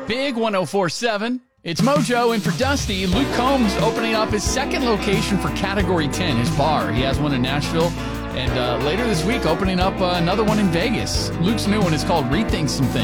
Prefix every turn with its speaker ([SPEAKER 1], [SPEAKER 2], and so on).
[SPEAKER 1] Big 104.7. It's Mojo in for Dusty. Luke Combs opening up his second location for Category 10, his bar. He has one in Nashville. And later this week, opening up another one in Vegas. Luke's new one is called Rethink Some Things.